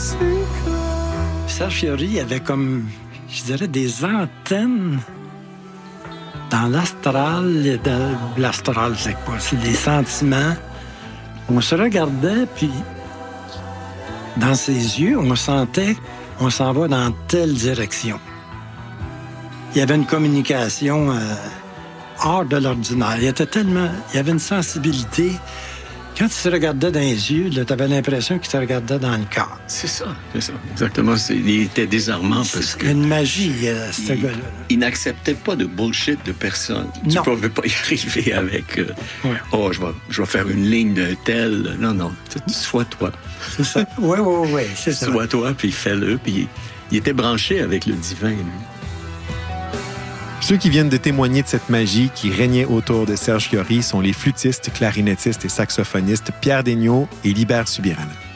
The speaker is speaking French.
Serge Fiori avait comme, je dirais, des antennes dans l'astral. L'astral, c'est quoi? C'est des sentiments. On se regardait, puis dans ses yeux, on sentait qu'on s'en va dans telle direction. Il y avait une communication hors de l'ordinaire. Il y avait une sensibilité. Quand il se regardait dans les yeux, tu avais l'impression qu'il te regardait dans le corps. C'est ça, exactement. Il était désarmant parce que... Une magie, ce gars-là. Il n'acceptait pas de bullshit de personne. Tu ne pouvais pas y arriver avec je vais faire une ligne d'un tel. Non, sois toi. C'est ça. Oui, c'est ça. Sois toi, puis fais-le. Puis il était branché avec le divin, lui. Ceux qui viennent de témoigner de cette magie qui régnait autour de Serge Fiori sont les flûtistes, clarinettistes et saxophonistes Pierre Daigneault et Libert Subirana.